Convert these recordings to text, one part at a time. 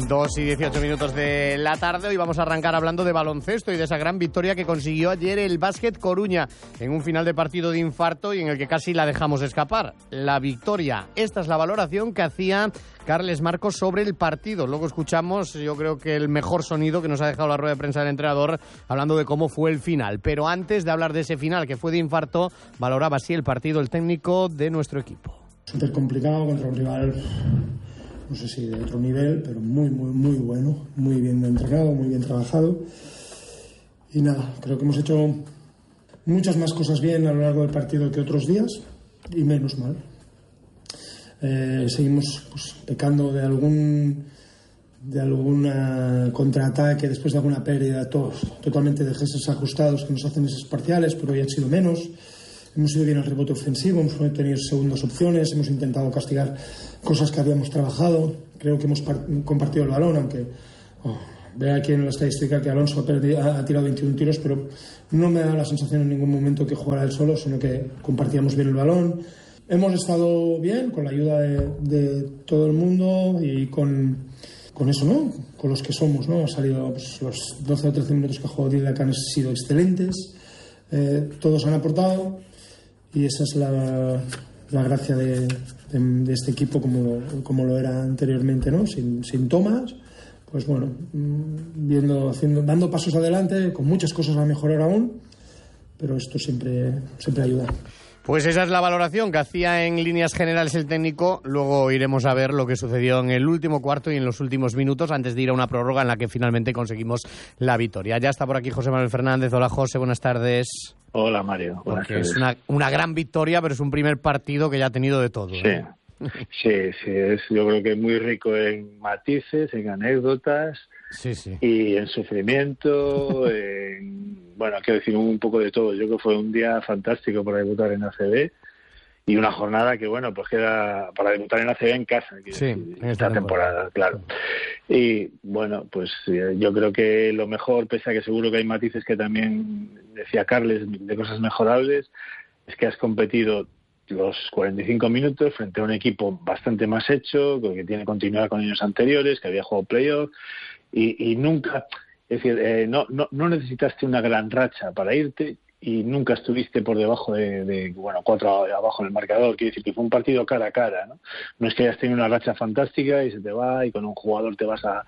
2:18 de la tarde. Hoy vamos a arrancar hablando de baloncesto y de esa gran victoria que consiguió ayer el Básquet Coruña en un final de partido de infarto y en el que casi la dejamos escapar. La victoria. Esta es la valoración que hacía Carles Marcos sobre el partido. Luego escuchamos, yo creo que el mejor sonido que nos ha dejado la rueda de prensa del entrenador hablando de cómo fue el final. Pero antes de hablar de ese final que fue de infarto, valoraba así el partido el técnico de nuestro equipo. Súper complicado contra un rival, no sé si de otro nivel, pero muy bueno, muy bien entrenado, muy bien trabajado. Y nada, creo que hemos hecho muchas más cosas bien a lo largo del partido que otros días y menos mal. Seguimos pecando de algún contraataque después de alguna pérdida, todos totalmente de gestos ajustados que nos hacen esos parciales, pero hoy han sido menos. Hemos ido bien al rebote ofensivo, hemos tenido segundas opciones, hemos intentado castigar cosas que habíamos trabajado. Creo que hemos compartido el balón, aunque vea aquí en la estadística que Alonso ha tirado 21 tiros, pero no me da la sensación en ningún momento que jugara él solo, sino que compartíamos bien el balón. Hemos estado bien, con la ayuda de todo el mundo y con eso, ¿no? Con los que somos, ¿no? Ha salido los 12 o 13 minutos que ha jugado Dylan han sido excelentes. Todos han aportado. Y esa es la gracia de este equipo como lo era anteriormente, ¿no? Sin Thomas, pues bueno, dando pasos adelante, con muchas cosas a mejorar aún, pero esto siempre ayuda. Pues esa es la valoración que hacía en líneas generales el técnico. Luego iremos a ver lo que sucedió en el último cuarto y en los últimos minutos antes de ir a una prórroga en la que finalmente conseguimos la victoria. Ya está por aquí José Manuel Fernández. Hola José, buenas tardes. Hola Mario. Buenas tardes. Es una gran victoria, pero es un primer partido que ya ha tenido de todo. Sí, yo creo que es muy rico en matices, en anécdotas, sí. Y en sufrimiento, bueno, quiero decir un poco de todo. Yo creo que fue un día fantástico para debutar en ACB y una jornada que, bueno, pues queda para debutar en ACB en casa, en esta temporada, claro. Y, bueno, pues yo creo que lo mejor, pese a que seguro que hay matices que también decía Carles, de cosas mejorables, es que has competido los 45 minutos frente a un equipo bastante más hecho, que tiene continuidad con años anteriores, que había jugado playoff y nunca, es decir, no necesitaste una gran racha para irte y nunca estuviste por debajo de 4 abajo en el marcador. Quiere decir que fue un partido cara a cara, ¿no? No es que hayas tenido una racha fantástica y se te va y con un jugador te vas a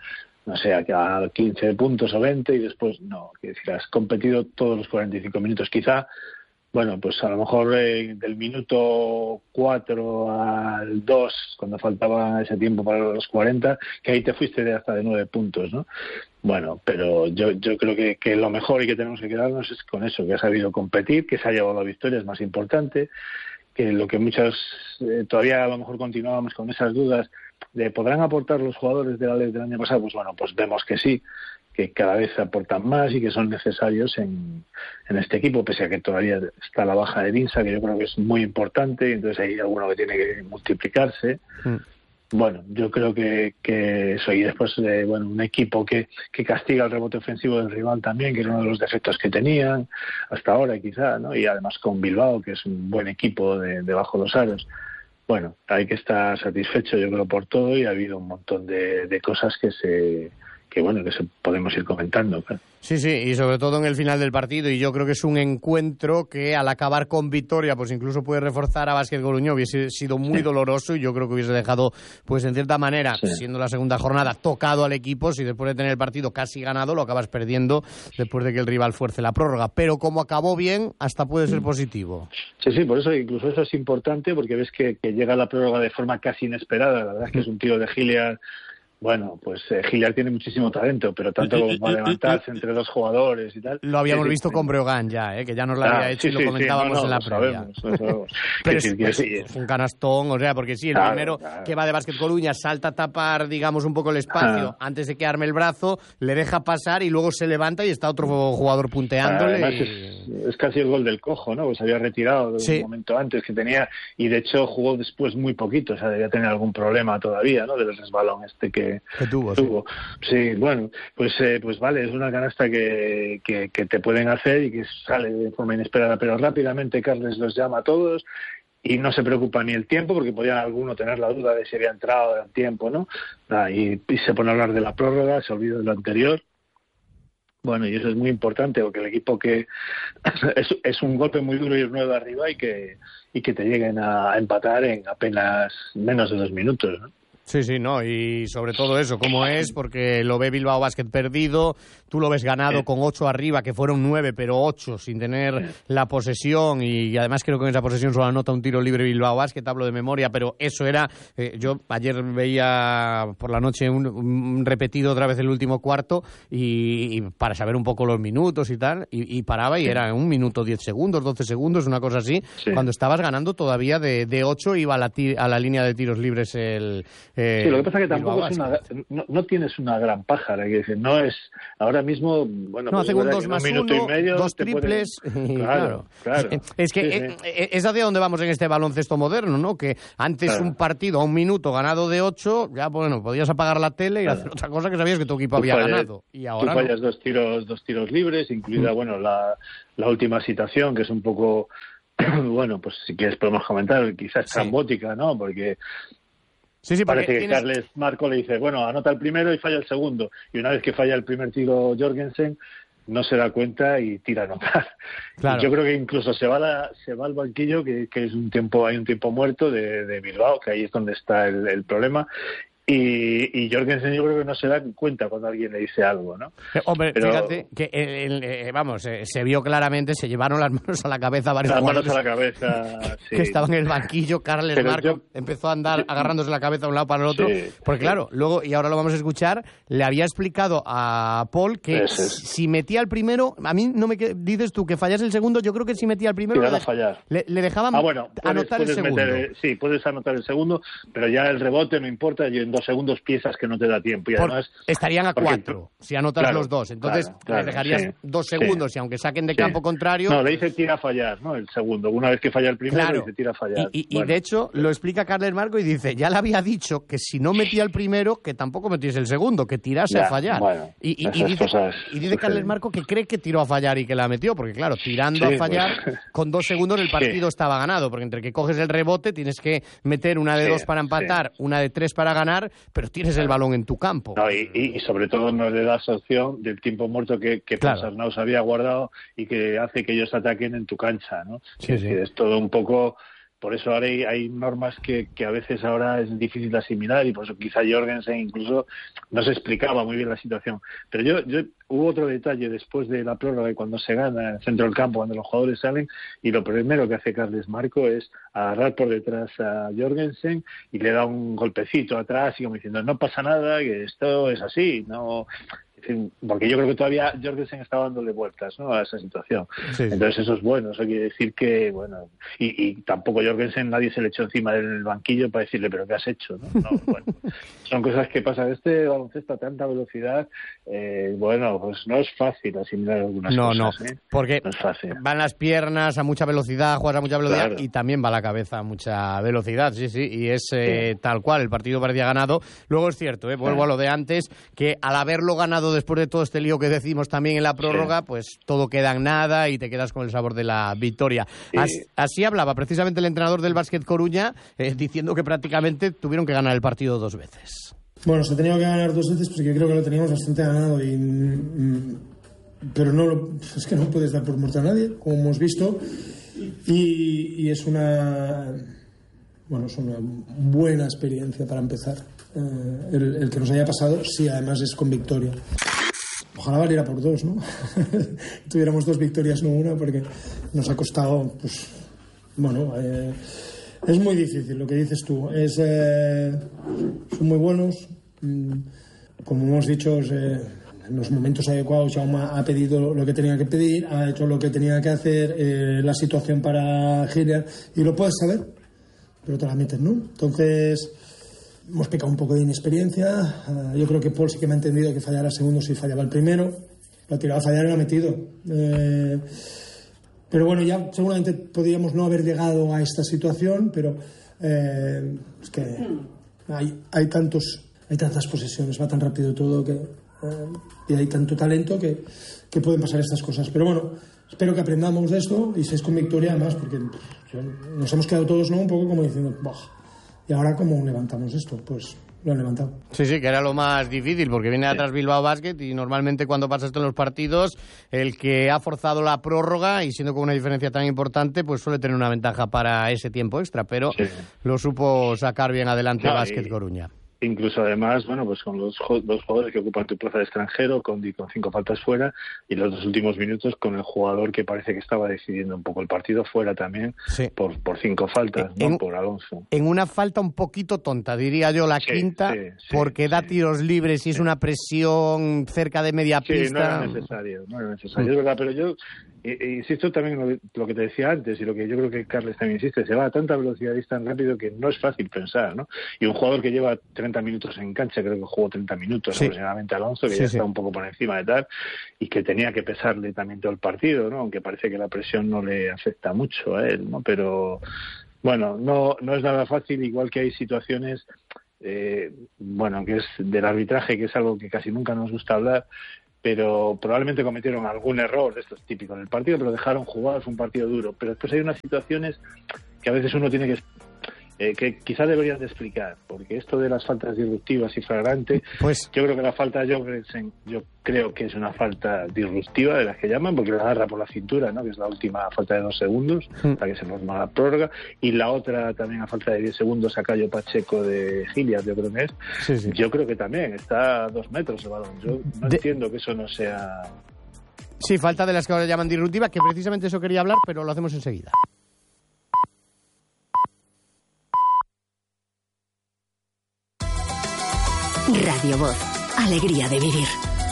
15 puntos o 20 y después no. Quiere decir, has competido todos los 45 minutos. Quizá, bueno, pues a lo mejor del minuto 4 al 2, cuando faltaba ese tiempo para los 40, que ahí te fuiste hasta de 9 puntos, ¿no? Bueno, pero yo creo que lo mejor y que tenemos que quedarnos es con eso, que ha sabido competir, que se ha llevado la victoria, es más importante, que lo que muchos todavía a lo mejor continuábamos con esas dudas de ¿podrán aportar los jugadores de la ley del año pasado? Pues bueno, pues vemos que sí, que cada vez aportan más y que son necesarios en este equipo, pese a que todavía está la baja de Vinsa, que yo creo que es muy importante, y entonces hay alguno que tiene que multiplicarse. Bueno, yo creo que eso, y después un equipo que castiga el rebote ofensivo del rival también, que era uno de los defectos que tenían hasta ahora quizá, ¿no? Y además con Bilbao, que es un buen equipo debajo de los aros. Bueno, hay que estar satisfecho, yo creo, por todo, y ha habido un montón de cosas que podemos ir comentando. Claro. Sí, y sobre todo en el final del partido, y yo creo que es un encuentro que al acabar con victoria, pues incluso puede reforzar a Básquet Coruña. Hubiese sido muy doloroso y yo creo que hubiese dejado, pues en cierta manera, siendo la segunda jornada, tocado al equipo. Si después de tener el partido casi ganado, lo acabas perdiendo después de que el rival fuerce la prórroga. Pero como acabó bien, hasta puede ser positivo. Sí, por eso incluso eso es importante, porque ves que llega la prórroga de forma casi inesperada. La verdad es que es un tiro de Hilliard. Bueno, pues Hilliard tiene muchísimo talento, pero tanto como para levantarse entre dos jugadores y tal. Lo habíamos visto con Breogán ya, que ya nos lo había hecho y lo comentábamos en la previa. Sabemos. Pero es un canastón, o sea, porque el primero que va de Básquet Coruña salta a tapar, digamos, un poco el espacio antes de que arme el brazo, le deja pasar y luego se levanta y está otro jugador punteándole. Es casi el gol del cojo, ¿no? Pues había retirado un momento antes que tenía, y de hecho jugó después muy poquito, o sea, debía tener algún problema todavía, ¿no? Del resbalón que tuvo. Sí, bueno, pues vale, es una canasta que te pueden hacer y que sale de forma inesperada, pero rápidamente Carles los llama a todos y no se preocupa ni el tiempo, porque podía alguno tener la duda de si había entrado en tiempo, ¿no? Y se pone a hablar de la prórroga, se olvida de lo anterior. Bueno, y eso es muy importante, porque el equipo que es un golpe muy duro ir 9 arriba y que te lleguen a empatar en apenas menos de 2 minutos, ¿no? Sí, sí, no, y sobre todo eso, cómo es, porque lo ve Bilbao Basket perdido, tú lo ves ganado con 8 arriba, que fueron 9, pero 8 sin tener la posesión, y además creo que en esa posesión solo anota un tiro libre Bilbao Basket, hablo de memoria, pero eso era, yo ayer veía por la noche un repetido otra vez el último cuarto, y para saber un poco los minutos y tal, y paraba y era 1 minuto 10 segundos, 12 segundos, una cosa así, cuando estabas ganando todavía de 8, iba a la línea de tiros libres el... sí, lo que pasa es que tampoco es no tienes una gran pájara, que decir, no es ahora mismo, bueno, no, pues hacen un 2 más 1, 2 triples, claro. Es que es hacia donde vamos en este baloncesto moderno, ¿no? Que antes un partido a 1 minuto ganado de 8, ya bueno, podías apagar la tele y hacer otra cosa que sabías que tu equipo había ganado, y ahora tú fallas 2 tiros libres, incluida bueno la última situación, que es un poco bueno, pues si quieres podemos comentar, quizás estrambótica, ¿no? Porque sí, parece que Carles Marco le dice, bueno, anota el primero y falla el segundo. Y una vez que falla el primer tiro Jorgensen, no se da cuenta y tira a anotar. Claro. Y yo creo que incluso se va al banquillo, que es hay un tiempo muerto de Bilbao, que ahí es donde está el problema. Y Jorgensen yo creo que no se da cuenta cuando alguien le dice algo, ¿no? Hombre, pero fíjate que se vio claramente, se llevaron las manos a la cabeza varios jugadores. Las manos a la cabeza, sí. Que estaban en el banquillo. Carles Marco empezó a andar agarrándose la cabeza de un lado para el otro. Sí, porque claro, luego, y ahora lo vamos a escuchar, le había explicado a Paul que si metía el primero, a mí no me dices tú que fallase el segundo, yo creo que si metía el primero le dejaban anotar el segundo. Sí, puedes anotar el segundo, pero ya el rebote no importa, y en 2 segundos piensas que no te da tiempo. Y además estarían a 4 si anotas los 2. Entonces le dejarías 2 segundos y aunque saquen de campo contrario... No, le dice tira a fallar, ¿no? El segundo. Una vez que falla el primero, le dice tira a fallar. Y de hecho lo explica Carles Marco y dice, ya le había dicho que si no metía el primero, que tampoco metiese el segundo, que tirase a fallar. Bueno, y dice Carles Marco que cree que tiró a fallar y que la metió, porque claro, tirando a fallar, con 2 segundos el partido estaba ganado, porque entre que coges el rebote tienes que meter una de 2 para empatar, una de 3 para ganar, pero tienes el balón en tu campo. No, y sobre todo no le das opción del tiempo muerto que Ponsarnau había guardado y que hace que ellos ataquen en tu cancha, ¿no? Es todo un poco... Por eso ahora hay normas que a veces ahora es difícil de asimilar, y por eso quizá Jorgensen incluso no se explicaba muy bien la situación. Pero yo hubo otro detalle después de la prórroga, y cuando se gana en el centro del campo, cuando los jugadores salen, y lo primero que hace Carles Marco es agarrar por detrás a Jorgensen y le da un golpecito atrás y como diciendo, no pasa nada, que esto es así, no... Porque yo creo que todavía Jorgensen estaba dándole vueltas, ¿no?, a esa situación. Entonces eso es bueno, eso quiere decir que, bueno, y tampoco Jorgensen, nadie se le echó encima de él en el banquillo para decirle, pero ¿qué has hecho?, ¿no? Bueno, son cosas que pasan. Este baloncesto a tanta velocidad, bueno, pues no es fácil asimilar algunas cosas. No, porque no es fácil. Van las piernas a mucha velocidad, juegas a mucha velocidad, y también va la cabeza a mucha velocidad, y es tal cual, el partido parecía ganado. Luego es cierto, vuelvo a lo de antes, que al haberlo ganado después de todo este lío que decimos también en la prórroga, pues todo queda en nada y te quedas con el sabor de la victoria. Así hablaba precisamente el entrenador del Básquet Coruña, diciendo que prácticamente tuvieron que ganar el partido 2 veces. Bueno, se ha tenido que ganar 2 veces porque creo que lo teníamos bastante ganado, pero es que no puedes dar por muerto a nadie, como hemos visto, y es una buena experiencia para empezar. El que nos haya pasado, sí, además es con victoria. Ojalá valiera por 2, ¿no? Tuviéramos 2 victorias, no una, porque nos ha costado, pues, bueno, es muy difícil lo que dices tú. Son muy buenos, como hemos dicho, en los momentos adecuados Jaume ha pedido lo que tenía que pedir, ha hecho lo que tenía que hacer, la situación para girar, y lo puedes saber, pero te la metes, ¿no? Entonces... hemos pecado un poco de inexperiencia. Yo creo que Paul sí que me ha entendido que fallara el segundo si fallaba el primero. Lo ha tirado a fallar y lo ha metido. Pero bueno, ya seguramente podríamos no haber llegado a esta situación, pero es que hay tantas posesiones, va tan rápido todo y hay tanto talento que pueden pasar estas cosas. Pero bueno, espero que aprendamos de esto y 6 con victoria además, porque nos hemos quedado todos, ¿no?, un poco como diciendo, ¿y ahora cómo levantamos esto? Pues lo han levantado. Sí, que era lo más difícil, porque viene atrás Bilbao Basket y normalmente cuando pasa esto en los partidos, el que ha forzado la prórroga y siendo con una diferencia tan importante, pues suele tener una ventaja para ese tiempo extra, pero lo supo sacar bien adelante Basket Coruña. Incluso además, bueno, pues con los jugadores que ocupan tu plaza de extranjero, con 5 faltas fuera, y los 2 últimos minutos con el jugador que parece que estaba decidiendo un poco el partido fuera también, por 5 faltas, ¿no? Por Alonso. En una falta un poquito tonta, diría yo, la quinta, porque da tiros libres y es una presión cerca de media pista. No era necesario, es verdad, pero yo insisto también en lo que te decía antes y lo que yo creo que Carles también insiste, se va a tanta velocidad y es tan rápido que no es fácil pensar, ¿no? Y un jugador que lleva 30 minutos en cancha, creo que jugó 30 minutos aproximadamente Alonso, que ya está un poco por encima de tal, y que tenía que pesarle también todo el partido, ¿no? Aunque parece que la presión no le afecta mucho a él, ¿no? Pero bueno, no es nada fácil, igual que hay situaciones que es del arbitraje, que es algo que casi nunca nos gusta hablar, pero probablemente cometieron algún error, esto es típico en el partido, pero dejaron jugar, fue un partido duro. Pero después hay unas situaciones que a veces uno tiene que quizás deberían de explicar, porque esto de las faltas disruptivas y flagrantes, pues yo creo que la falta yo creo que es una falta disruptiva de las que llaman, porque la agarra por la cintura, ¿no?, que es la última falta de 2 segundos, para que se forma la prórroga, y la otra también a falta de 10 segundos a Cayo Pacheco de Gilias, yo creo que es. Yo creo que también está a 2 metros el balón. Yo no entiendo que eso no sea... Sí, falta de las que ahora llaman disruptiva, que precisamente eso quería hablar, pero lo hacemos enseguida. Radio Voz, alegría de vivir.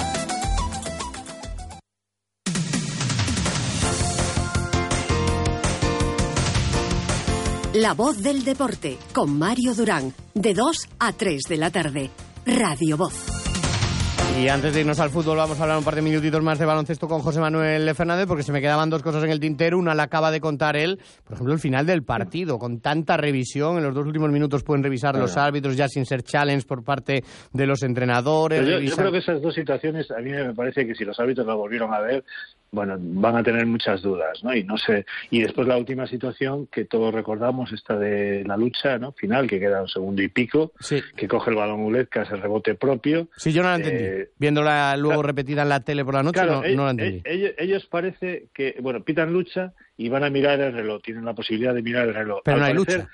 La Voz del Deporte, con Mario Durán, de 2 a 3 de la tarde. Radio Voz. Y antes de irnos al fútbol vamos a hablar un par de minutitos más de baloncesto con José Manuel Fernández, porque se me quedaban 2 cosas en el tintero. Una la acaba de contar él, por ejemplo, el final del partido, con tanta revisión. En los 2 últimos minutos pueden revisar los árbitros ya sin ser challenge por parte de los entrenadores. Yo creo que esas 2 situaciones, a mí me parece que si los árbitros la volvieron a ver, bueno, van a tener muchas dudas, ¿no? Y no sé. Y después la última situación que todos recordamos, esta de la lucha, ¿no?, final, que queda 1 segundo y pico, que coge el balón Uletka, el rebote propio. Sí, yo no la entendí. Viéndola luego repetida en la tele por la noche, no la entendí. Ellos parece que, pitan lucha y van a mirar el reloj, tienen la posibilidad de mirar el reloj. Pero no hay lucha.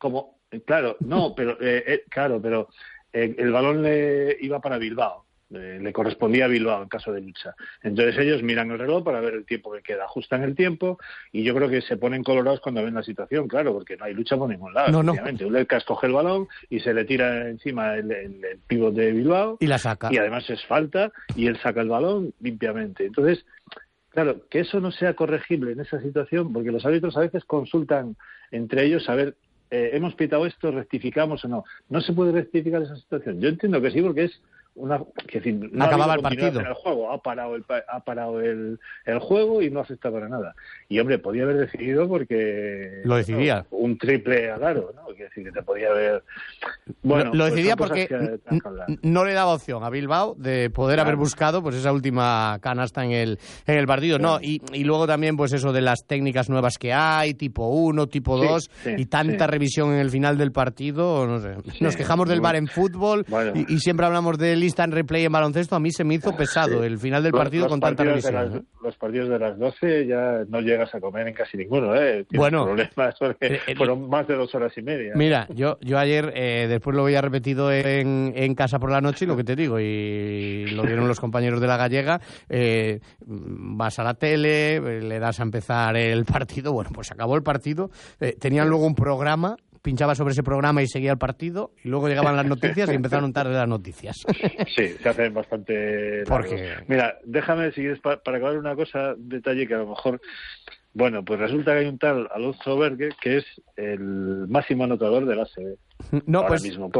Pero el balón iba para Bilbao. Le correspondía a Bilbao en caso de lucha. Entonces ellos miran el reloj para ver el tiempo que queda, ajustan el tiempo y yo creo que se ponen colorados cuando ven la situación, claro, porque no hay lucha por ningún lado. Obviamente. Uletka coge el balón y se le tira encima el pívot de Bilbao y la saca. Y además es falta y él saca el balón limpiamente. Entonces, claro, que eso no sea corregible en esa situación, porque los árbitros a veces consultan entre ellos a ver, hemos pitado esto, rectificamos o no. No se puede rectificar esa situación. Yo entiendo que sí, porque es no acababa el partido. En el juego. Ha parado el juego y no afecta para nada. Y hombre, podía haber decidido porque lo decidía. Un triple a Daro, ¿no? Quiere decir que te podía haber. Bueno, lo decidía porque no le daba opción a Bilbao de poder haber buscado pues esa última canasta en el partido. No, y luego también pues eso de las técnicas nuevas que hay, tipo 1, tipo 2, y tanta revisión en el final del partido, no sé. Nos quejamos del VAR en fútbol y siempre hablamos del instant replay en baloncesto. A mí se me hizo pesado el final del partido con tanta revisión. Los partidos de las 12 ya no llegas a comer en casi ninguno, ¿eh? Bueno, problemas porque fueron más de 2 horas y media. Mira, yo ayer, después lo había repetido en casa por la noche, y lo que te digo, y lo vieron los compañeros de La Gallega, vas a la tele, le das a empezar el partido, bueno, pues acabó el partido, tenían luego un programa, pinchaba sobre ese programa y seguía el partido, y luego llegaban las noticias y empezaron tarde las noticias. Sí, se hacen bastante largos. Mira, déjame, si quieres, para acabar un detalle que a lo mejor... Bueno, pues resulta que hay un tal Alonso Berge que es el máximo anotador del ACB. No, ahora pues mismo, con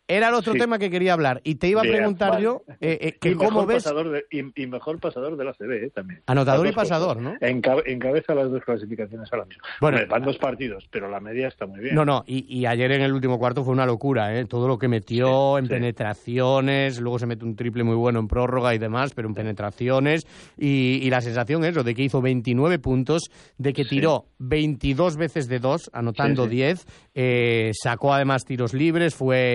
era el otro tema que quería hablar. Y te iba a preguntar yo que cómo ves... Y mejor pasador de la CB también. Anotador y pasador, ¿no? Encabeza las dos clasificaciones ahora mismo. Bueno, van 2 partidos, pero la media está muy bien. No, y ayer en el último cuarto fue una locura, ¿eh? Todo lo que metió en penetraciones, luego se mete un triple muy bueno en prórroga y demás, pero en penetraciones, y la sensación es de que hizo 29 puntos, de que tiró 22 veces de 2, anotando 10, sacó además tiros libres, fue...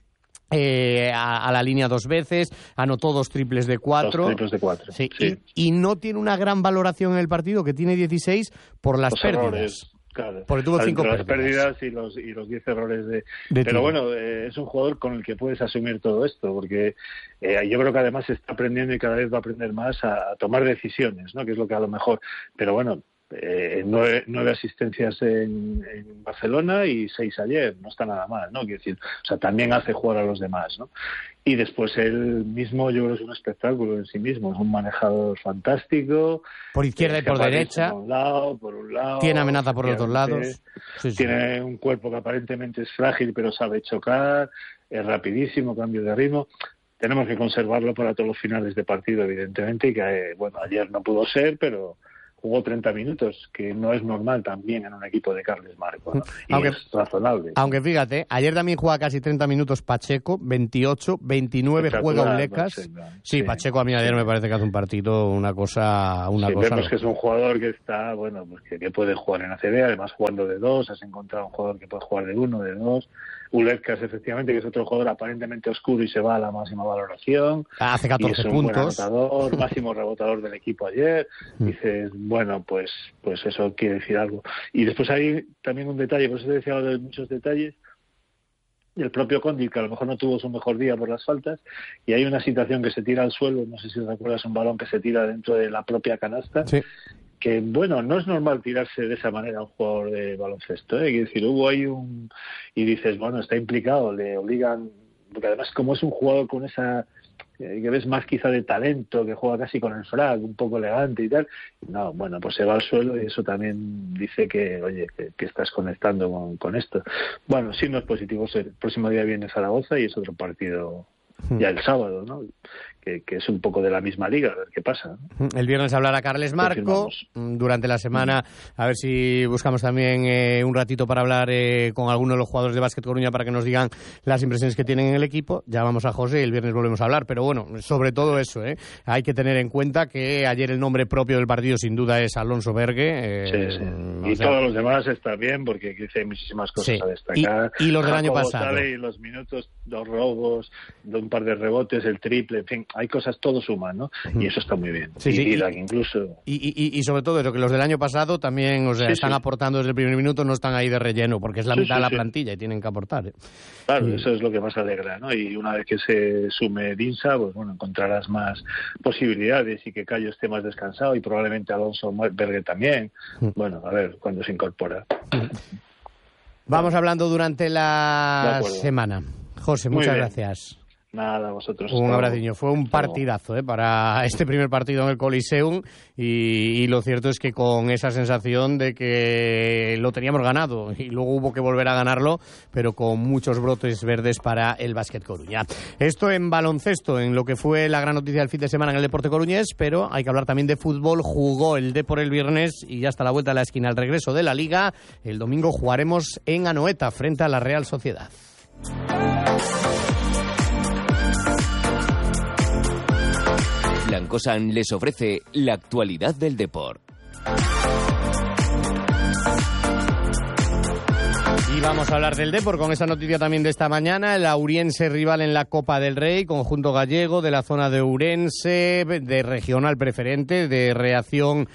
a la línea 2 veces, anotó 2 triples de 4. 2 triples de 4. Sí. Y no tiene una gran valoración en el partido, que tiene 16 por las pérdidas. Errores. Claro, porque tuvo 5 pérdidas y los 10 errores de pero bueno, es un jugador con el que puedes asumir todo esto, porque yo creo que además está aprendiendo y cada vez va a aprender más a tomar decisiones, ¿no? Que es lo que a lo mejor, pero bueno, 9 asistencias en Barcelona y 6 ayer, no está nada mal, ¿no? Quiero decir, o sea, también hace jugar a los demás, ¿no? Y después él mismo, yo creo que es un espectáculo en sí mismo, es un manejador fantástico. Por izquierda y por derecha. Por un lado. Tiene amenaza por los dos lados. Tiene un cuerpo que aparentemente es frágil, pero sabe chocar, es rapidísimo, cambio de ritmo. Tenemos que conservarlo para todos los finales de partido, evidentemente, y que, bueno, ayer no pudo ser, pero jugó 30 minutos, que no es normal también en un equipo de Carles Marco, ¿no? Y es razonable. Aunque fíjate, ayer también juega casi 30 minutos Pacheco, 28, 29 juega Ulecas. Sí, Pacheco a mí ayer me parece que hace un partido, una cosa vemos que es un jugador que está, bueno, pues que puede jugar en ACB, además jugando de 2, has encontrado un jugador que puede jugar de 1, de 2. Ulecas, efectivamente, que es otro jugador aparentemente oscuro y se va a la máxima valoración. Hace 14 y es un puntos. Buen anotador, máximo rebotador del equipo ayer. Dices, bueno, pues eso quiere decir algo. Y después hay también un detalle, por eso te decía lo de muchos detalles. El propio Condit, que a lo mejor no tuvo su mejor día por las faltas, y hay una situación que se tira al suelo, no sé si recuerdas, un balón que se tira dentro de la propia canasta. Sí. Que, bueno, no es normal tirarse de esa manera a un jugador de baloncesto, ¿eh? Es decir, hubo ahí y dices, bueno, está implicado, le obligan, porque además como es un jugador con esa, que ves más quizá de talento, que juega casi con el frag, un poco elegante y tal, no, bueno, pues se va al suelo y eso también dice que, oye, que estás conectando con esto. Bueno, sí, no es positivo, el próximo día viene Zaragoza y es otro partido ya el sábado, ¿no? Que es un poco de la misma liga, a ver qué pasa, ¿no? El viernes hablará Carles Marco, durante la semana a ver si buscamos también un ratito para hablar con algunos de los jugadores de Básquet Coruña para que nos digan las impresiones que tienen en el equipo. Llamamos a José y el viernes volvemos a hablar, pero bueno, sobre todo eso, hay que tener en cuenta que ayer el nombre propio del partido sin duda es Alonso Bergue. Sí. Y todos los demás están bien porque hay muchísimas cosas a destacar. Y los del año pasado. Y los minutos, 2 robos, un par de rebotes, el triple, en fin, hay cosas, todo suma, ¿no? Y eso está muy bien. Incluso. Y sobre todo eso, que los del año pasado también, están aportando desde el primer minuto, no están ahí de relleno, porque es la mitad de la plantilla y tienen que aportar. Claro, eso es lo que más alegra, ¿no? Y una vez que se sume Dinsa, pues bueno, encontrarás más posibilidades y que Cayo esté más descansado y probablemente Alonso Bergue también. Bueno, a ver cuándo se incorpora. Vamos hablando durante la semana. José, muchas gracias. Nada, vosotros. Un abraciño. Fue un partidazo para este primer partido en el Coliseum y lo cierto es que con esa sensación de que lo teníamos ganado y luego hubo que volver a ganarlo, pero con muchos brotes verdes para el Básquet Coruña. Esto en baloncesto, en lo que fue la gran noticia del fin de semana en el deporte coruñés, pero hay que hablar también de fútbol. Jugó el Depor el viernes y ya está a la vuelta de la esquina al regreso de la Liga. El domingo jugaremos en Anoeta frente a la Real Sociedad. Blancosan les ofrece la actualidad del deporte. Y vamos a hablar del Depor con esa noticia también de esta mañana. El Auriense rival en la Copa del Rey, conjunto gallego de la zona de Ourense, de regional preferente, de reacción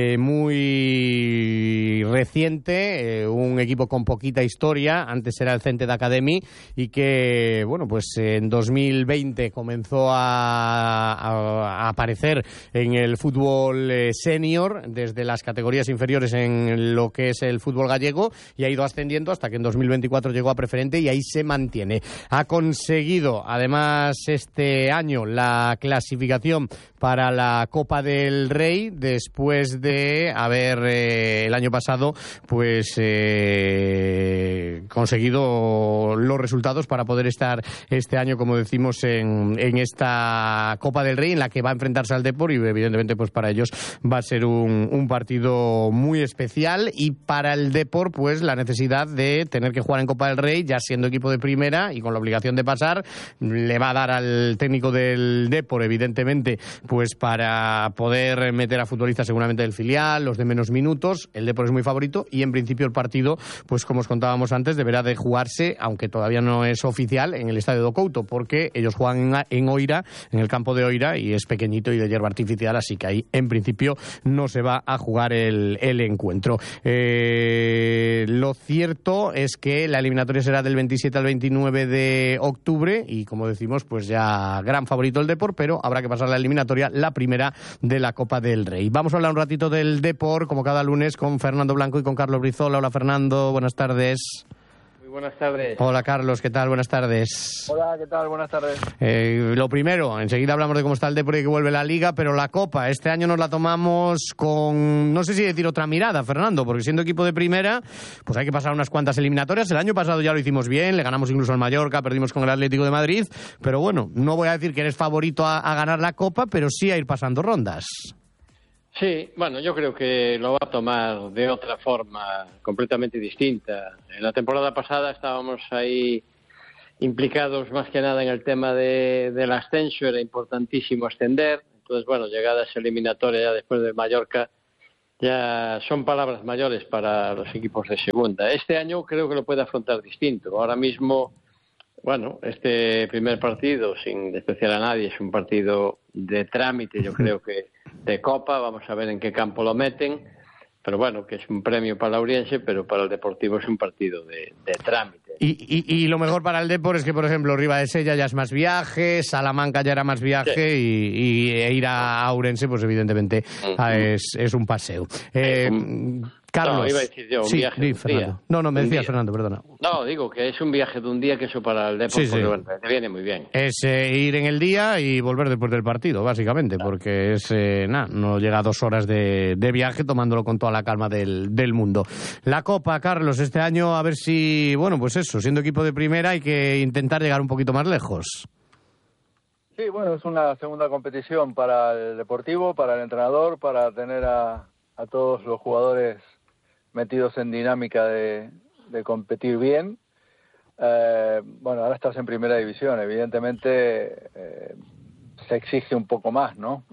muy reciente, un equipo con poquita historia, antes era el Cented Academy y que, bueno, pues en 2020 comenzó a aparecer en el fútbol senior desde las categorías inferiores en lo que es el fútbol gallego y ha ido ascendiendo hasta que en 2024 llegó a preferente y ahí se mantiene. Ha conseguido además este año la clasificación para la Copa del Rey, después de haber el año pasado pues conseguido los resultados para poder estar este año, como decimos, en esta Copa del Rey, en la que va a enfrentarse al Depor, y evidentemente pues para ellos va a ser un partido muy especial, y para el Depor pues la necesidad de tener que jugar en Copa del Rey, ya siendo equipo de primera y con la obligación de pasar, le va a dar al técnico del Depor, evidentemente, pues para poder meter a futbolistas seguramente del filial, los de menos minutos. El Depor es muy favorito y en principio el partido, pues como os contábamos antes, deberá de jugarse, aunque todavía no es oficial, en el Estadio do Couto, porque ellos juegan en Oira, en el campo de Oira, y es pequeñito y de hierba artificial, así que ahí en principio no se va a jugar el encuentro. Lo cierto es que la eliminatoria será del 27 al 29 de octubre y, como decimos, pues ya gran favorito el Depor, pero habrá que pasar la eliminatoria, la primera de la Copa del Rey. Vamos a hablar un ratito del Depor, como cada lunes, con Fernando Blanco y con Carlos Brizola. Hola, Fernando, buenas tardes. Buenas tardes. Hola, Carlos, ¿qué tal? Buenas tardes. Hola, ¿qué tal? Buenas tardes. Lo primero, enseguida hablamos de cómo está el Depor y que vuelve la Liga, pero la Copa, este año nos la tomamos con, no sé si decir otra mirada, Fernando, porque siendo equipo de primera, pues hay que pasar unas cuantas eliminatorias. El año pasado ya lo hicimos bien, le ganamos incluso al Mallorca, perdimos con el Atlético de Madrid, pero bueno, no voy a decir que eres favorito a ganar la Copa, pero sí a ir pasando rondas. Sí, bueno, yo creo que lo va a tomar de otra forma completamente distinta. En la temporada pasada estábamos ahí implicados más que nada en el tema del ascenso, era importantísimo ascender. Entonces, bueno, llegada esa eliminatoria ya después de Mallorca, ya son palabras mayores para los equipos de segunda. Este año creo que lo puede afrontar distinto. Ahora mismo, bueno, este primer partido, sin despreciar a nadie, es un partido de trámite, yo creo que de Copa. Vamos a ver en qué campo lo meten, pero bueno, que es un premio para el Lauriense, pero para el Deportivo es un partido de trámite. Y lo mejor para el Depor es que, por ejemplo, Ribadesella ya es más viaje, Salamanca ya era más viaje, sí. e ir a Ourense, pues evidentemente es un paseo. Carlos. No, iba a decir yo, un viaje de un día. No, me decía Fernando, perdona. No, digo que es un viaje de un día, que eso para el Depor, sí, porque bueno, te viene muy bien. Es ir en el día y volver después del partido, básicamente, porque es no llega a 2 horas de viaje, tomándolo con toda la calma del mundo. La Copa, Carlos, este año, a ver si, bueno, pues eso, siendo equipo de primera hay que intentar llegar un poquito más lejos. Sí, bueno, es una segunda competición para el Deportivo, para el entrenador, para tener a todos los jugadores metidos en dinámica de competir bien. Bueno, ahora estás en primera división, evidentemente se exige un poco más, ¿no?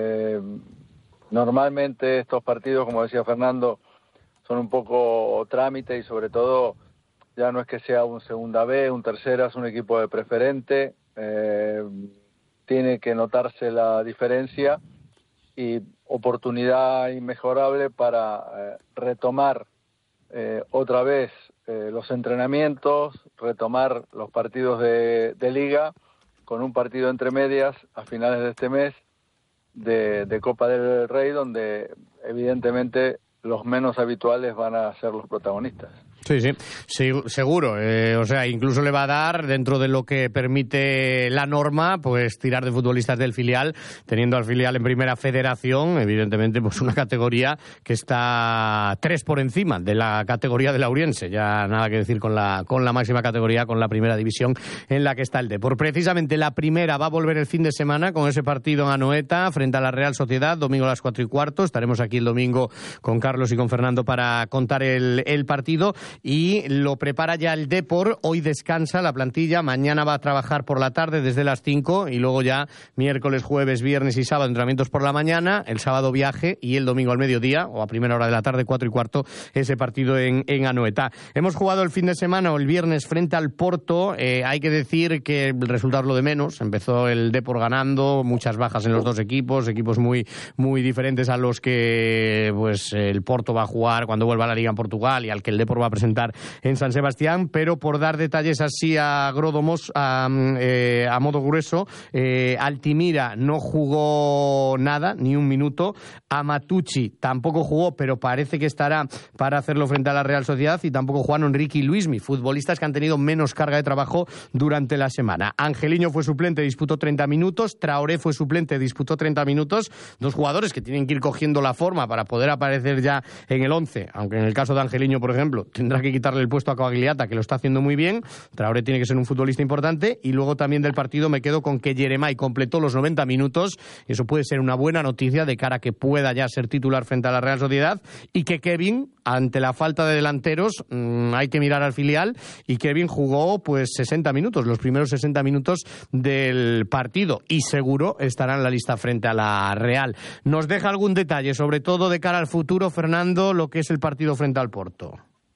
Normalmente estos partidos, como decía Fernando, son un poco trámite y sobre todo ya no es que sea un segunda B, un tercera, es un equipo de preferente, tiene que notarse la diferencia y oportunidad inmejorable para retomar otra vez los entrenamientos, retomar los partidos de liga, con un partido entre medias a finales de este mes de Copa del Rey, donde evidentemente los menos habituales van a ser los protagonistas. Sí, seguro. O sea, incluso le va a dar, dentro de lo que permite la norma, pues tirar de futbolistas del filial, teniendo al filial en primera federación, evidentemente, pues una categoría que está 3 por encima de la categoría de Lauriense. Ya nada que decir con la máxima categoría, con la primera división en la que está el Depor. Precisamente la primera va a volver el fin de semana con ese partido en Anoeta frente a la Real Sociedad, domingo a las 4:15. Estaremos aquí el domingo con Carlos y con Fernando para contar el partido. Y lo prepara ya el Depor. Hoy descansa la plantilla, mañana va a trabajar por la tarde desde las 5 y luego ya miércoles, jueves, viernes y sábado entrenamientos por la mañana, el sábado viaje y el domingo al mediodía o a primera hora de la tarde, 4:15, ese partido en Anoeta. Hemos jugado el fin de semana o el viernes frente al Porto. Hay que decir que el resultado es lo de menos. Empezó el Depor ganando, muchas bajas en los dos equipos muy, muy diferentes a los que pues el Porto va a jugar cuando vuelva a la Liga en Portugal y al que el Depor va a presentar presentar en San Sebastián, pero por dar detalles así a modo grueso, Altimira no jugó nada, ni un minuto. Amatucci tampoco jugó, pero parece que estará para hacerlo frente a la Real Sociedad, y tampoco jugaron Enrique y Luismi, futbolistas que han tenido menos carga de trabajo durante la semana. Angeliño fue suplente, disputó 30 minutos, Traoré fue suplente, disputó 30 minutos, dos jugadores que tienen que ir cogiendo la forma para poder aparecer ya en el 11, aunque en el caso de Angeliño, por ejemplo, tendrá que quitarle el puesto a Coagliata, que lo está haciendo muy bien. Traoré tiene que ser un futbolista importante, y luego también del partido me quedo con que Yeremay completó los 90 minutos, y eso puede ser una buena noticia de cara a que pueda ya ser titular frente a la Real Sociedad, y que Kevin, ante la falta de delanteros, hay que mirar al filial, y Kevin jugó pues 60 minutos, los primeros 60 minutos del partido, y seguro estará en la lista frente a la Real. ¿Nos deja algún detalle, sobre todo de cara al futuro, Fernando, lo que es el partido frente al Porto?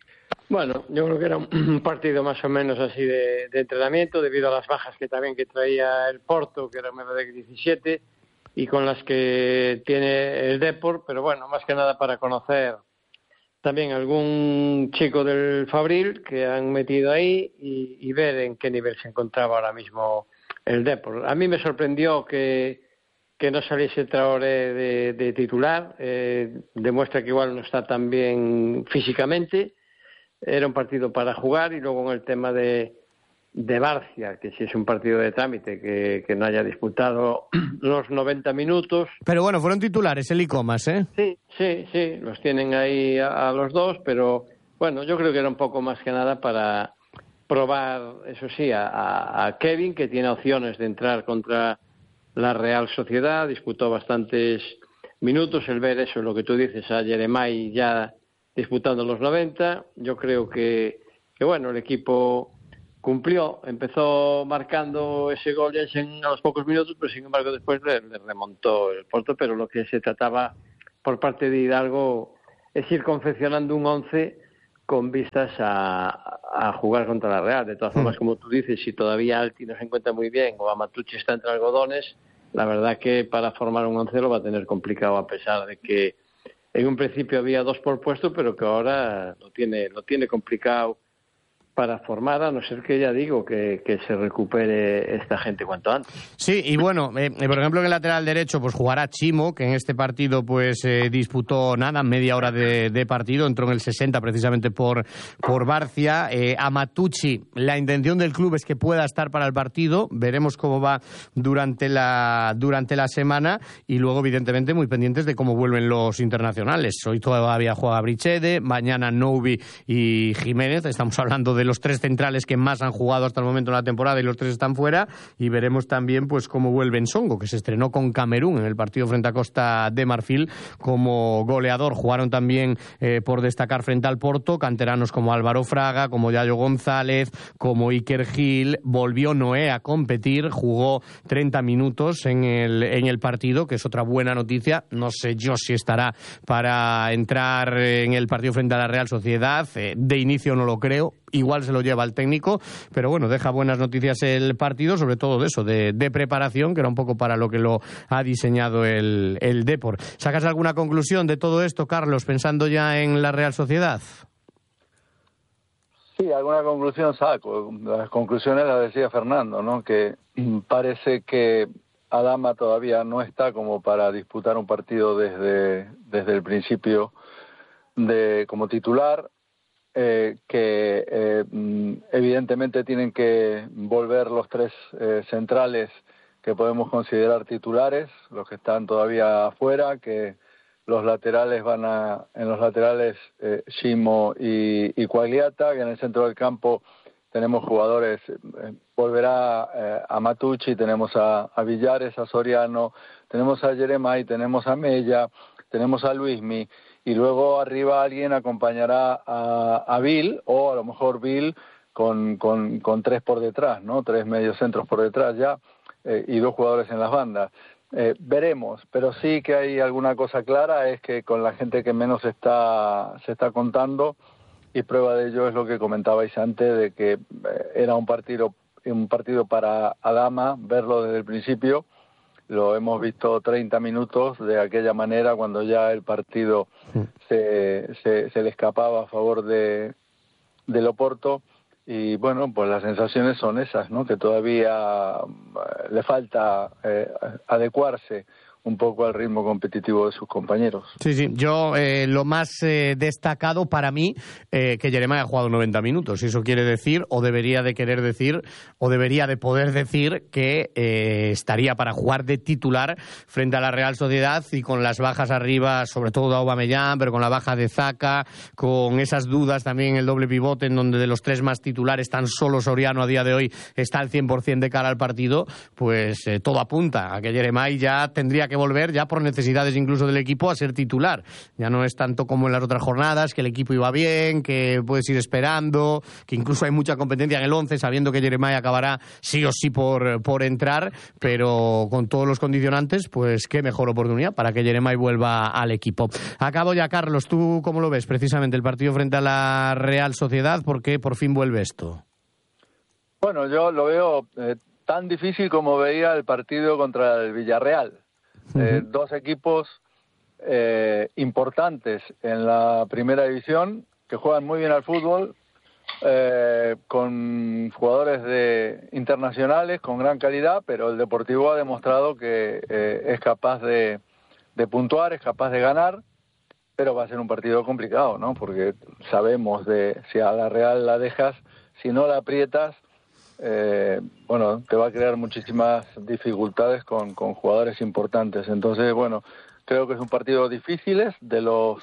Bueno, yo creo que era un partido más o menos así de entrenamiento, debido a las bajas que traía el Porto, que era un MD 17, y con las que tiene el Depor, pero bueno, más que nada para conocer también algún chico del Fabril que han metido ahí y ver en qué nivel se encontraba ahora mismo el Depor. A mí me sorprendió que no saliese Traoré de titular, demuestra que igual no está tan bien físicamente. Era un partido para jugar, y luego en el tema de Barcia, que si es un partido de trámite, que no haya disputado los 90 minutos. Pero bueno, fueron titulares el Icomas, ¿eh? Sí, los tienen ahí a los dos, pero bueno, yo creo que era un poco más que nada para probar, eso sí, a Kevin, que tiene opciones de entrar contra la Real Sociedad, disputó bastantes minutos, el ver eso, lo que tú dices, a Yeremay ya disputando los 90, yo creo que bueno, el equipo cumplió, empezó marcando ese gol Jensen a los pocos minutos, pero sin embargo después le remontó el Porto, pero lo que se trataba por parte de Hidalgo es ir confeccionando un 11 con vistas a jugar contra la Real. De todas formas, como tú dices, si todavía Alti no se encuentra muy bien o Amatucci está entre algodones, la verdad que para formar un 11 lo va a tener complicado, a pesar de que en un principio había dos por puesto, pero que ahora lo tiene complicado para formar, a no ser que, ya digo, que se recupere esta gente cuanto antes. Sí, y bueno, por ejemplo, en el lateral derecho pues jugará Chimo, que en este partido pues disputó nada, media hora de partido, entró en el 60 precisamente por Barcia. Amatucci, la intención del club es que pueda estar para el partido, veremos cómo va durante la semana, y luego evidentemente muy pendientes de cómo vuelven los internacionales. Hoy todavía juega Brichede, mañana Noubi y Jiménez, estamos hablando de los tres centrales que más han jugado hasta el momento en la temporada, y los tres están fuera, y veremos también pues cómo vuelve Nsongo, que se estrenó con Camerún en el partido frente a Costa de Marfil como goleador. Jugaron también, por destacar, frente al Porto, canteranos como Álvaro Fraga, como Yayo González, como Iker Gil. Volvió Noé a competir, jugó 30 minutos en el partido, que es otra buena noticia. No sé yo si estará para entrar en el partido frente a la Real Sociedad, de inicio no lo creo, igual se lo lleva el técnico, pero bueno, deja buenas noticias el partido, sobre todo de eso, de preparación, que era un poco para lo que lo ha diseñado el Depor. ¿Sacas alguna conclusión de todo esto, Carlos, pensando ya en la Real Sociedad? Sí, alguna conclusión saco. Las conclusiones las decía Fernando, ¿no? Que parece que Adama todavía no está como para disputar un partido desde el principio como titular. Que evidentemente tienen que volver los tres centrales que podemos considerar titulares, los que están todavía afuera, que los laterales en los laterales Chimo y Coagliata, que en el centro del campo tenemos jugadores, volverá Amatucci, tenemos a Villares, a Soriano, tenemos a Yeremay, tenemos a Mella, tenemos a Luismi, y luego arriba alguien acompañará a Bill, o a lo mejor Bill con tres por detrás, ¿no? Tres mediocentros por detrás ya, y dos jugadores en las bandas. Veremos, pero sí que hay alguna cosa clara, es que con la gente que menos se está contando, y prueba de ello es lo que comentabais antes, de que era un partido para Adama, verlo desde el principio. Lo hemos visto 30 minutos de aquella manera, cuando ya el partido se le escapaba a favor de del Oporto. Y bueno, pues las sensaciones son esas, ¿no? Que todavía le falta adecuarse un poco al ritmo competitivo de sus compañeros. Sí, yo lo más destacado para mí, que Jeremiah ha jugado 90 minutos. Eso quiere decir, o debería de querer decir, o debería de poder decir que estaría para jugar de titular frente a la Real Sociedad, y con las bajas arriba, sobre todo de Aubameyang, pero con la baja de Zaka, con esas dudas también el doble pivote, en donde de los tres más titulares tan solo Soriano a día de hoy está al 100% de cara al partido, pues todo apunta a que Jeremiah ya tendría que volver, ya por necesidades incluso del equipo, a ser titular. Ya no es tanto como en las otras jornadas, que el equipo iba bien, que puedes ir esperando, que incluso hay mucha competencia en el 11, sabiendo que Jeremiah acabará sí o sí por entrar, pero con todos los condicionantes, pues qué mejor oportunidad para que Jeremiah vuelva al equipo. Acabo ya, Carlos, ¿tú cómo lo ves precisamente el partido frente a la Real Sociedad? ¿Por qué por fin vuelve esto? Bueno, yo lo veo tan difícil como veía el partido contra el Villarreal. Dos equipos importantes en la primera división, que juegan muy bien al fútbol, con jugadores internacionales con gran calidad, pero el Deportivo ha demostrado que es capaz de puntuar, es capaz de ganar, pero va a ser un partido complicado, ¿no? Porque sabemos si a la Real la dejas, si no la aprietas, bueno, te va a crear muchísimas dificultades con jugadores importantes. Entonces, bueno, creo que es un partido difícil, de los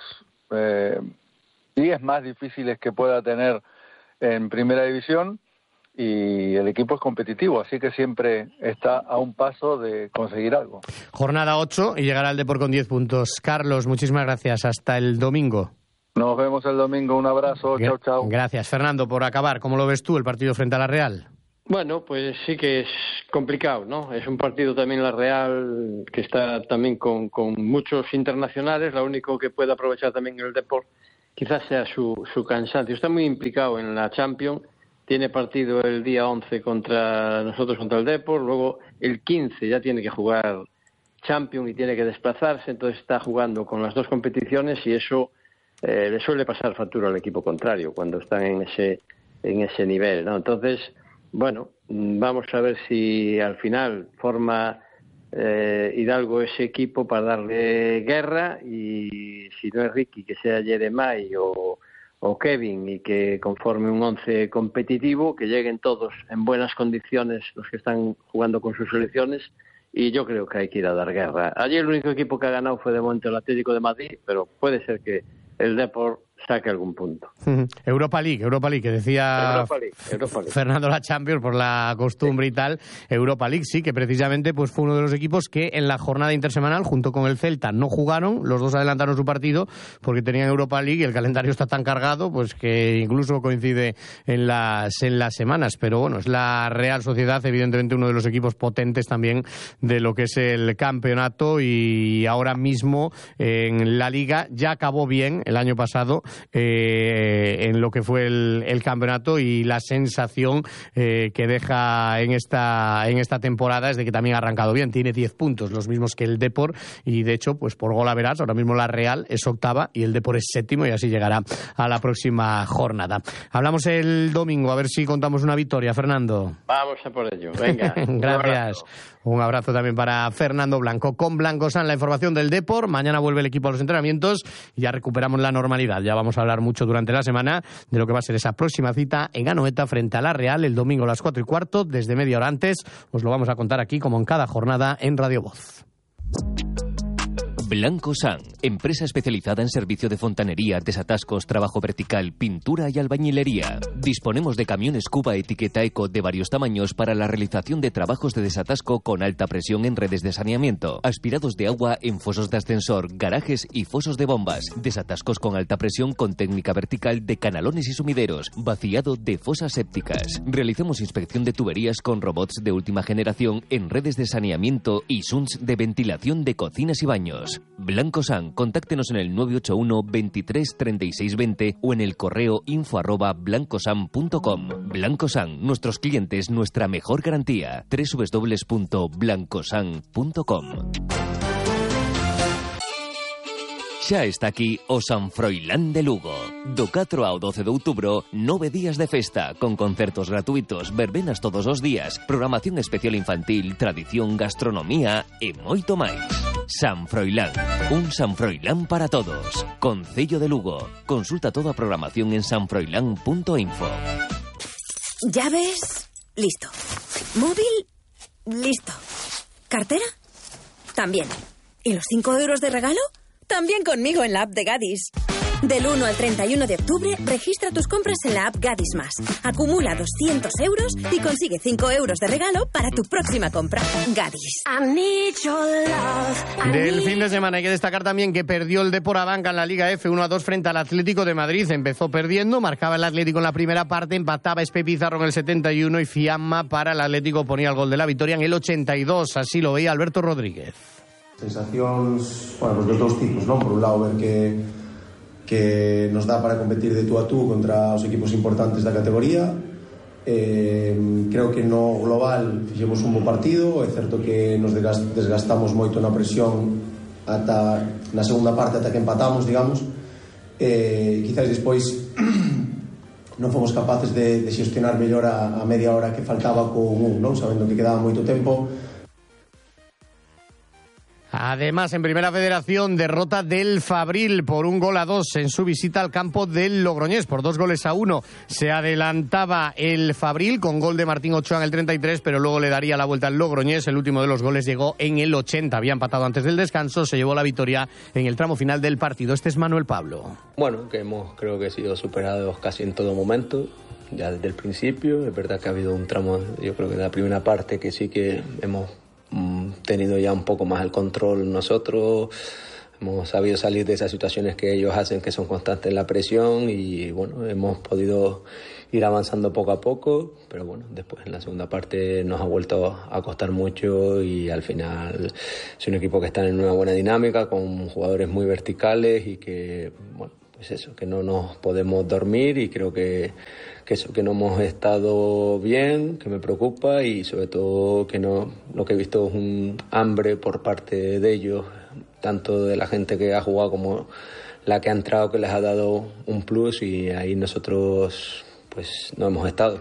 10 más difíciles que pueda tener en primera división, y el equipo es competitivo, así que siempre está a un paso de conseguir algo. Jornada 8 y llegará el Depor con 10 puntos. Carlos, muchísimas gracias. Hasta el domingo. Nos vemos el domingo. Un abrazo. Chao, chao. Gracias. Fernando, por acabar, ¿cómo lo ves tú el partido frente a la Real? Bueno, pues sí que es complicado, ¿no? Es un partido también la Real que está también con muchos internacionales. Lo único que puede aprovechar también el Depor quizás sea su cansancio. Está muy implicado en la Champions. Tiene partido el día 11 contra el Depor. Luego el 15 ya tiene que jugar Champions y tiene que desplazarse. Entonces está jugando con las dos competiciones, y eso le suele pasar factura al equipo contrario cuando están en ese nivel, ¿no? Entonces, bueno, vamos a ver si al final forma Hidalgo ese equipo para darle guerra, y si no es Ricky, que sea Jeremiah o Kevin, y que conforme un 11 competitivo, que lleguen todos en buenas condiciones los que están jugando con sus selecciones, y yo creo que hay que ir a dar guerra. Ayer el único equipo que ha ganado fue de momento el Atlético de Madrid, pero puede ser que el Depor saque algún punto. Europa League, que decía Europa League. Fernando, la Champions por la costumbre y tal. Europa League, sí, que precisamente pues fue uno de los equipos que en la jornada intersemanal, junto con el Celta, no jugaron. Los dos adelantaron su partido porque tenían Europa League, y el calendario está tan cargado pues que incluso coincide en las semanas. Pero bueno, es la Real Sociedad, evidentemente uno de los equipos potentes también de lo que es el campeonato, y ahora mismo en la Liga ya acabó bien el año pasado en lo que fue el campeonato, y la sensación que deja en esta temporada es de que también ha arrancado bien. Tiene 10 puntos, los mismos que el Depor, y de hecho pues por gol average ahora mismo la Real es octava y el Depor es séptimo, y así llegará a la próxima jornada. Hablamos el domingo, a ver si contamos una victoria, Fernando. Vamos a por ello, venga. Gracias. Un abrazo también para Fernando Blanco. Con Blancosan, la información del Depor. Mañana vuelve el equipo a los entrenamientos y ya recuperamos la normalidad. Ya vamos a hablar mucho durante la semana de lo que va a ser esa próxima cita en Anoeta frente a la Real el domingo a las 4:15, desde media hora antes. Os lo vamos a contar aquí, como en cada jornada, en Radio Voz. Blancosan, empresa especializada en servicio de fontanería, desatascos, trabajo vertical, pintura y albañilería. Disponemos de camiones Cuba etiqueta Eco de varios tamaños para la realización de trabajos de desatasco con alta presión en redes de saneamiento, aspirados de agua en fosos de ascensor, garajes y fosos de bombas, desatascos con alta presión con técnica vertical de canalones y sumideros, vaciado de fosas sépticas. Realizamos inspección de tuberías con robots de última generación en redes de saneamiento y SUNS de ventilación de cocinas y baños. Blancosan, contáctenos en el 981 23 36 20 o en el correo info@blancosan.com. Blancosan, nuestros clientes, nuestra mejor garantía. www.blancosan.com. Xa está aquí o San Froilán de Lugo. Do 4 ao 12 de outubro, 9 días de festa, con concertos gratuitos, verbenas todos os días, programación especial infantil, tradición, gastronomía e moito máis. San Froilán, un San Froilán para todos. Concello de Lugo. Consulta toda a programación en sanfroilán.info. ¿Llaves? Listo. ¿Móvil? Listo. ¿Cartera? También. ¿Y los 5 euros de regalo? También conmigo en la app de Gadis. Del 1 al 31 de octubre, registra tus compras en la app Gadis Más. Acumula 200 euros y consigue 5 euros de regalo para tu próxima compra. Gadis. Del fin de semana hay que destacar también que perdió el Depor Abanca en la Liga F 1-2 frente al Atlético de Madrid. Empezó perdiendo, marcaba el Atlético en la primera parte, empataba Espe Pizarro en el 71 y Fiamma para el Atlético ponía el gol de la victoria en el 82. Así lo veía Alberto Rodríguez. Sensacións, bueno, pues de todos tipos, non? Por un lado, ver que nos dá para competir de tú a tú contra os equipos importantes da categoría. Creo que no global fixemos un bo partido. É certo que nos desgastamos moito na presión ata na segunda parte, ata que empatamos, digamos. Quizás despois non fomos capaces de xestionar mellor a media hora que faltaba con non? Sabendo que quedaba moito tempo. Además, en Primera Federación, derrota del Fabril por 1-2 en su visita al campo del Logroñés, por 2-1. Se adelantaba el Fabril con gol de Martín Ochoa en el 33, pero luego le daría la vuelta al Logroñés. El último de los goles llegó en el 80. Había empatado antes del descanso, se llevó la victoria en el tramo final del partido. Este es Manuel Pablo. Bueno, que creo que sido superados casi en todo momento, ya desde el principio. Es verdad que ha habido un tramo, yo creo que de la primera parte, que sí que hemos tenido ya un poco más el control nosotros, hemos sabido salir de esas situaciones que ellos hacen, que son constantes en la presión, y bueno, hemos podido ir avanzando poco a poco, pero bueno, después en la segunda parte nos ha vuelto a costar mucho y al final es un equipo que está en una buena dinámica, con jugadores muy verticales y que, bueno, pues eso, que no nos podemos dormir, y creo que eso, que no hemos estado bien, que me preocupa, y sobre todo que no, lo que he visto es un hambre por parte de ellos, tanto de la gente que ha jugado como la que ha entrado, que les ha dado un plus, y ahí nosotros pues no hemos estado.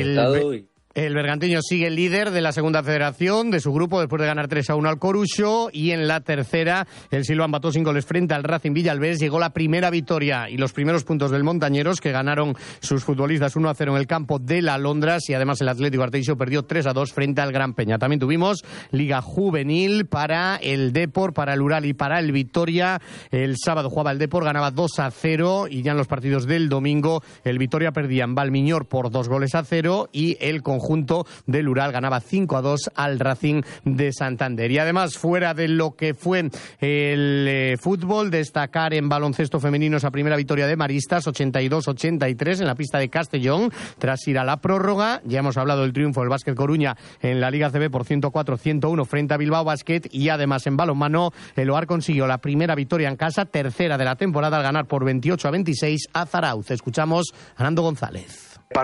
El Bergantiño sigue líder de la segunda federación de su grupo después de ganar 3-1 al Coruxo, y en la tercera el Silva empató 5 goles frente al Racing Villalbés. Llegó la primera victoria y los primeros puntos del Montañeros, que ganaron sus futbolistas 1-0 en el campo de la Alondras, y además el Atlético Arteixo perdió 3-2 frente al Gran Peña. También tuvimos Liga Juvenil para el Depor, para el Ural y para el Vitoria. El sábado jugaba el Depor, ganaba 2-0, y ya en los partidos del domingo el Vitoria perdía en Valmiñor por 2-0 y el conjunto del Ural ganaba 5-2 al Racing de Santander. Y además, fuera de lo que fue el fútbol, destacar en baloncesto femenino esa primera victoria de Maristas, 82-83 en la pista de Castellón, tras ir a la prórroga. Ya hemos hablado del triunfo del Básquet Coruña en la Liga CB por 104-101 frente a Bilbao Basket, y además en balonmano el OAR consiguió la primera victoria en casa, tercera de la temporada, al ganar por 28-26 a Zarauz. Escuchamos a Nando González.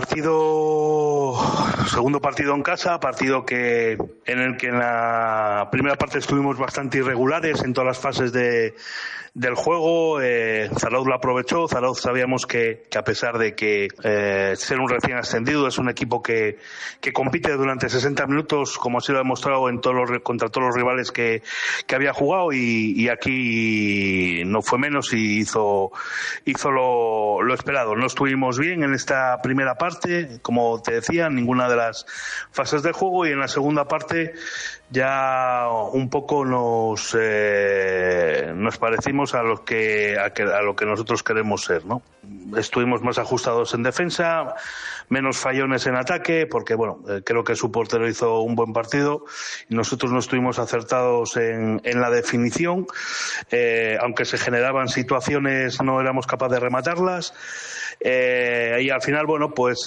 Segundo partido en casa, partido en el que en la primera parte estuvimos bastante irregulares en todas las fases del juego. Zarauz lo aprovechó. Zarauz sabíamos que a pesar de que ser un recién ascendido, es un equipo que compite durante 60 minutos, como ha sido demostrado contra todos los rivales que había jugado, y aquí no fue menos, y hizo lo esperado. No estuvimos bien en esta primera parte, como te decía, en ninguna de las fases del juego, y en la segunda parte ya un poco nos parecimos a lo que nosotros queremos ser, ¿no? Estuvimos más ajustados en defensa, menos fallones en ataque, porque bueno, creo que su portero hizo un buen partido y nosotros no estuvimos acertados en la definición. Aunque se generaban situaciones, no éramos capaces de rematarlas. Y al final, bueno, pues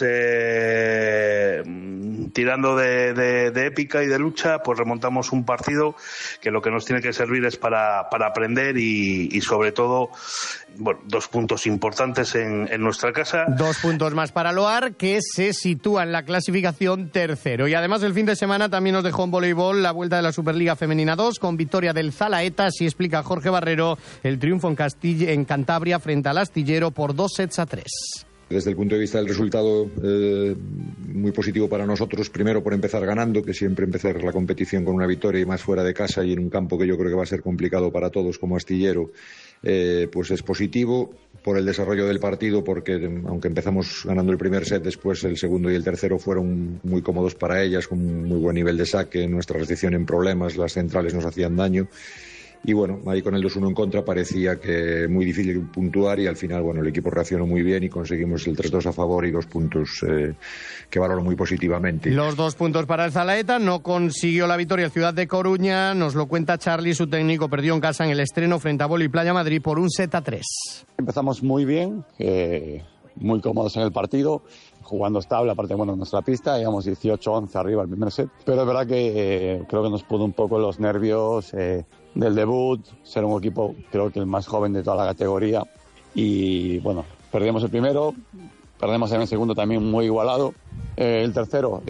tirando de épica y de lucha, pues remontamos un partido que lo que nos tiene que servir es para aprender y sobre todo, bueno, 2 puntos importantes en nuestra casa. 2 puntos más para Loar, que se sitúa en la clasificación tercero. Y además el fin de semana también nos dejó en voleibol la vuelta de la Superliga Femenina 2 con victoria del Zalaeta, así explica Jorge Barrero el triunfo en Cantabria frente al Astillero por 2-3. Desde el punto de vista del resultado, muy positivo para nosotros, primero por empezar ganando, que siempre empezar la competición con una victoria y más fuera de casa y en un campo que yo creo que va a ser complicado para todos como Astillero, pues es positivo. Por el desarrollo del partido, porque aunque empezamos ganando el primer set, después el segundo y el tercero fueron muy cómodos para ellas, con muy buen nivel de saque, nuestra recepción en problemas, las centrales nos hacían daño. Y bueno, ahí con el 2-1 en contra parecía que muy difícil puntuar y al final, bueno, el equipo reaccionó muy bien y conseguimos el 3-2 a favor y 2 puntos que valoro muy positivamente. Los 2 puntos para el Zalaeta, no consiguió la victoria el Ciudad de Coruña, nos lo cuenta Charly, su técnico, perdió en casa en el estreno frente a Voli Playa Madrid por 1-3. Empezamos muy bien, muy cómodos en el partido, jugando estable, aparte bueno, en nuestra pista, íbamos 18-11 arriba el primer set, pero es verdad que creo que nos pudo un poco los nervios del debut, ser un equipo creo que el más joven de toda la categoría y bueno, perdimos el primero, perdemos en el segundo también muy igualado, el tercero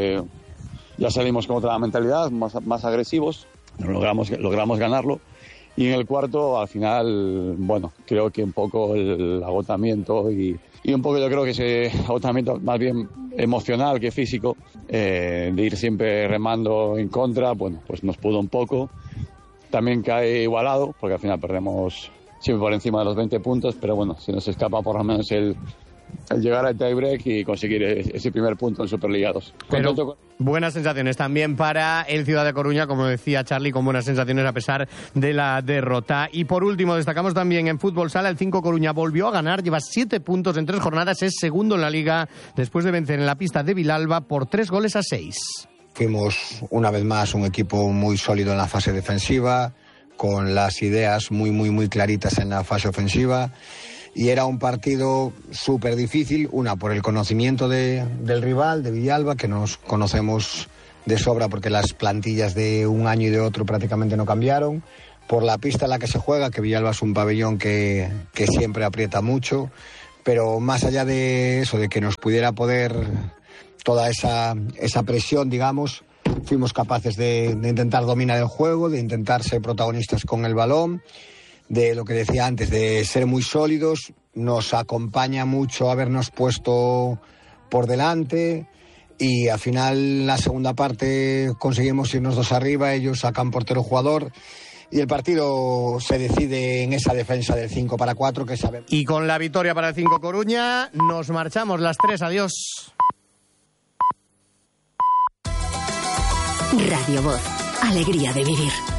ya salimos con otra mentalidad, más agresivos, logramos ganarlo y en el cuarto al final, bueno, creo que un poco el agotamiento y un poco yo creo que ese agotamiento más bien emocional que físico, de ir siempre remando en contra, bueno, pues nos pudo un poco. También cae igualado, porque al final perdemos siempre por encima de los 20 puntos, pero bueno, se nos escapa por lo menos el llegar al tiebreak y conseguir ese primer punto en Superliga 2. Pero buenas sensaciones también para el Ciudad de Coruña, como decía Charly, con buenas sensaciones a pesar de la derrota. Y por último, destacamos también en Fútbol Sala, el 5 Coruña volvió a ganar, lleva 7 puntos en 3 jornadas, es segundo en la Liga, después de vencer en la pista de Vilalba por 3-6. Fuimos una vez más un equipo muy sólido en la fase defensiva, con las ideas muy claritas en la fase ofensiva. Y era un partido súper difícil, una por el conocimiento del rival, de Villalba, que nos conocemos de sobra porque las plantillas de un año y de otro prácticamente no cambiaron, por la pista en la que se juega, que Villalba es un pabellón que siempre aprieta mucho, pero más allá de eso, de que nos pudiera poder toda esa presión, digamos, fuimos capaces de intentar dominar el juego, de intentar ser protagonistas con el balón, de lo que decía antes, de ser muy sólidos. Nos acompaña mucho habernos puesto por delante y al final la segunda parte conseguimos irnos 2 arriba, ellos sacan portero jugador y el partido se decide en esa defensa del 5-4 que sabemos. Y con la victoria para el 5 Coruña nos marchamos las 3, adiós. Radio Voz, alegría de vivir.